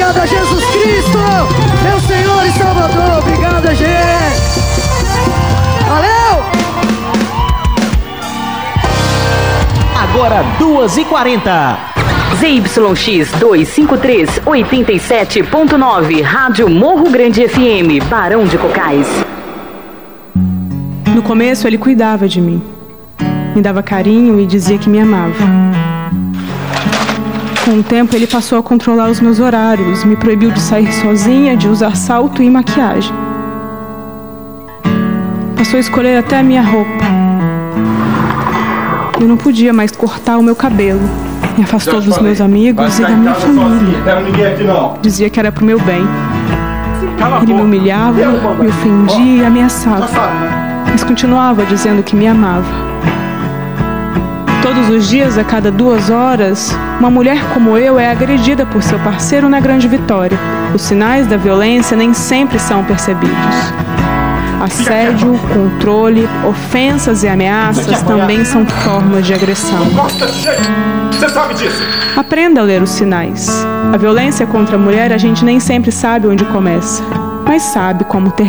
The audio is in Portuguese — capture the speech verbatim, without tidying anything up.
Obrigado a Jesus Cristo, meu Senhor e Salvador. Obrigado, gente. Valeu! Agora duas e quarenta. Z Y X duzentos e cinquenta e três, oitenta e sete ponto nove, Rádio Morro Grande F M, Barão de Cocais. No começo ele cuidava de mim, me dava carinho e dizia que me amava. Com o tempo ele passou a controlar os meus horários, me proibiu de sair sozinha, de usar salto e maquiagem. Passou a escolher até a minha roupa. Eu não podia mais cortar o meu cabelo. Me afastou dos meus amigos e da minha família. Dizia que era pro meu bem. Ele me humilhava, me ofendia e ameaçava. Mas continuava dizendo que me amava. Todos os dias, a cada duas horas, uma mulher como eu é agredida por seu parceiro na Grande Vitória. Os sinais da violência nem sempre são percebidos. Assédio, controle, ofensas e ameaças também são formas de agressão. Você sabe disso? Aprenda a ler os sinais. A violência contra a mulher a gente nem sempre sabe onde começa, mas sabe como termina.